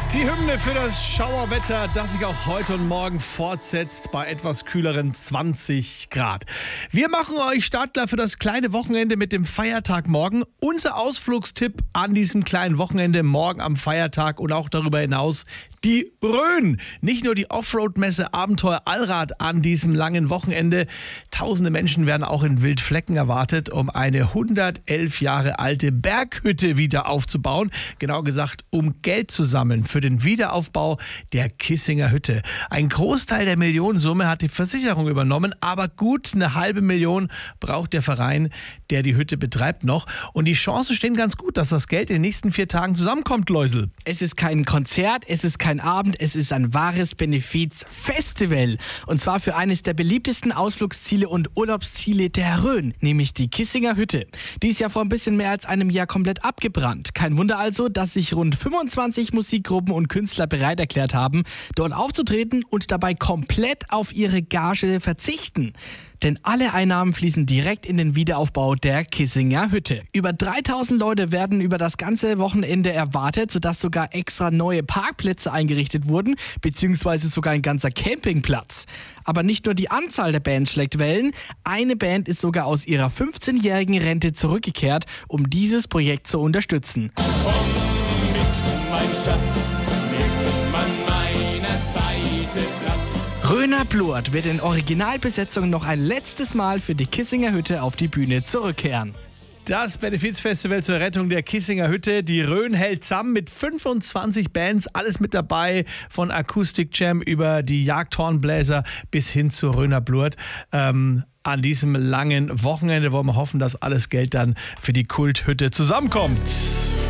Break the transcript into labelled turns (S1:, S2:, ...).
S1: Die Hymne für das Schauerwetter, das sich auch heute und morgen fortsetzt bei etwas kühleren 20 Grad. Wir machen euch Startklar für das kleine Wochenende mit dem Feiertag morgen. Unser Ausflugstipp an diesem kleinen Wochenende morgen am Feiertag und auch darüber hinaus die Rhön. Nicht nur die Offroad-Messe Abenteuer Allrad an diesem langen Wochenende. Tausende Menschen werden auch in Wildflecken erwartet, um eine 111 Jahre alte Berghütte wieder aufzubauen. Genau gesagt, um Geld zu sammeln für den Wiederaufbau der Kissinger Hütte. Ein Großteil der Millionensumme hat die Versicherung übernommen, aber gut eine halbe Million braucht der Verein, der die Hütte betreibt, noch. Und die Chancen stehen ganz gut, dass das Geld in den nächsten 4 Tagen zusammenkommt, Läusel.
S2: Es ist kein Konzert, es ist kein Abend, es ist ein wahres Benefizfestival. Und zwar für eines der beliebtesten Ausflugsziele und Urlaubsziele der Rhön, nämlich die Kissinger Hütte. Die ist ja vor ein bisschen mehr als einem Jahr komplett abgebrannt. Kein Wunder also, dass sich rund 25 Musikgruppen und Künstler bereit erklärt haben, dort aufzutreten und dabei komplett auf ihre Gage verzichten. Denn alle Einnahmen fließen direkt in den Wiederaufbau der Kissinger Hütte. Über 3000 Leute werden über das ganze Wochenende erwartet, sodass sogar extra neue Parkplätze eingerichtet wurden, beziehungsweise sogar ein ganzer Campingplatz. Aber nicht nur die Anzahl der Bands schlägt Wellen, eine Band ist sogar aus ihrer 15-jährigen Rente zurückgekehrt, um dieses Projekt zu unterstützen.
S3: Komm mit, mein Schatz, nimm an meiner Seite Platz.
S2: Röner Blurt wird in Originalbesetzung noch ein letztes Mal für die Kissinger Hütte auf die Bühne zurückkehren.
S1: Das Benefizfestival zur Rettung der Kissinger Hütte. Die Rhön hält zusammen mit 25 Bands. Alles mit dabei, von Acoustic Jam über die Jagdhornbläser bis hin zu Röner Blurt. An diesem langen Wochenende wollen wir hoffen, dass alles Geld dann für die Kulthütte zusammenkommt.